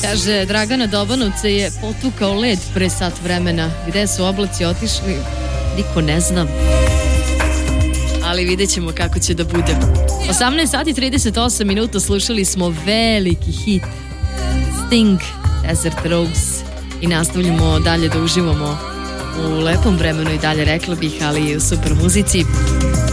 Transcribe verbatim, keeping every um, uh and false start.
Kaže, Dragana Dobanovca je potukao led pre sat vremena. Gde su oblaci otišli? Niko ne znam. Ali vidjet ćemo kako će da bude. osamnaest sati trideset osam minuta, slušali smo veliki hit Sting, Desert Rose, i nastavljamo dalje da uživamo u lepom vremenu i dalje, rekla bih, ali i u super muzici.